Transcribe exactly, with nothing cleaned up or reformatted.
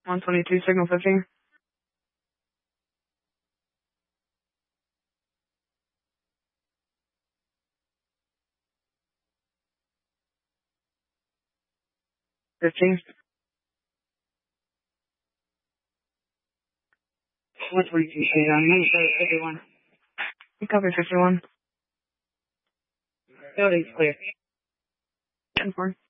one twenty-two, signal fifteen. fifteen. one twenty-two, shade on. I'm going to show you fifty-one. You copy fifty-one. Building's clear. ten four.